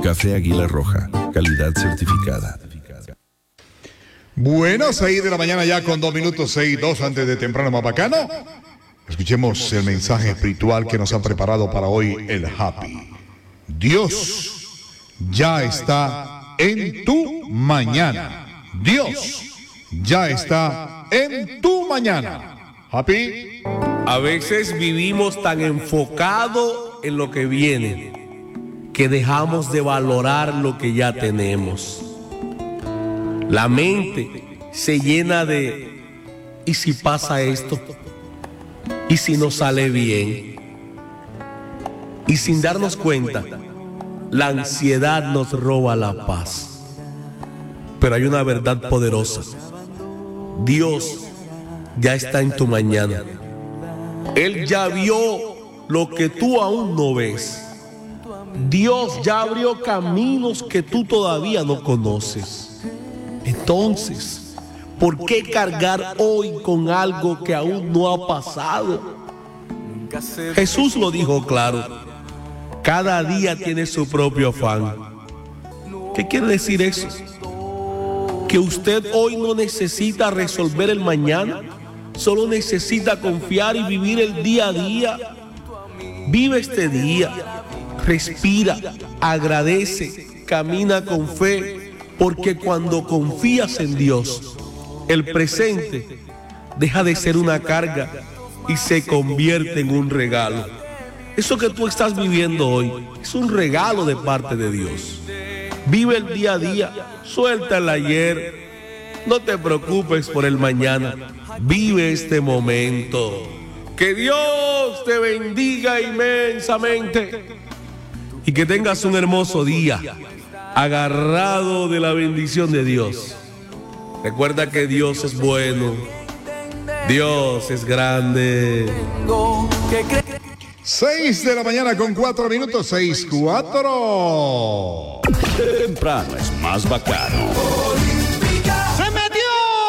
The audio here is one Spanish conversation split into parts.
Café Águila Roja, calidad certificada. Bueno, 6 de la mañana ya con 2 minutos, 6:02 antes de temprano más bacano. Escuchemos el mensaje espiritual que nos ha preparado para hoy el Happy. Dios ya está en tu mañana. Dios ya está en tu mañana. Happy. A veces vivimos tan enfocados en lo que viene que dejamos de valorar lo que ya tenemos. La mente se llena de ¿y si pasa esto? ¿Y si no sale bien? Y sin darnos cuenta, la ansiedad nos roba la paz. Pero hay una verdad poderosa. Dios ya está en tu mañana. Él ya vio lo que tú aún no ves. Dios ya abrió caminos que tú todavía no conoces. Entonces, ¿por qué cargar hoy con algo que aún no ha pasado? Jesús lo dijo claro. Cada día tiene su propio afán. ¿Qué quiere decir eso? Que usted hoy no necesita resolver el mañana, solo necesita confiar y vivir el día a día. Vive este día, respira, agradece, camina con fe. Porque cuando confías en Dios, el presente deja de ser una carga y se convierte en un regalo. Eso que tú estás viviendo hoy es un regalo de parte de Dios. Vive el día a día, suelta el ayer, no te preocupes por el mañana, vive este momento. Que Dios te bendiga inmensamente y que tengas un hermoso día, agarrado de la bendición de Dios. Recuerda que Dios es bueno, Dios es grande. 6 de la mañana con 4 minutos, 6:04. Temprano es más bacano. ¡Se metió!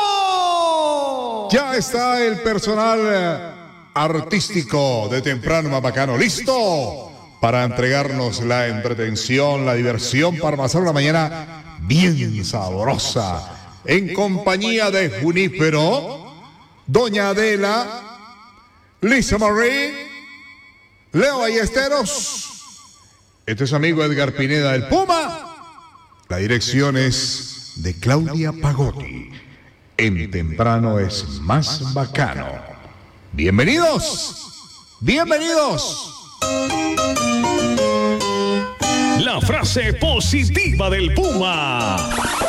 Ya está el personal artístico de Temprano más bacano listo para entregarnos la entretención, la diversión, para pasar una mañana bien sabrosa, en compañía de Junípero, Doña Adela, Lisa Marie, Leo Ballesteros, este es su amigo Edgar Pineda, el Puma. La dirección es de Claudia Pagotti. En Temprano es más bacano. Bienvenidos, bienvenidos. La frase positiva del Puma.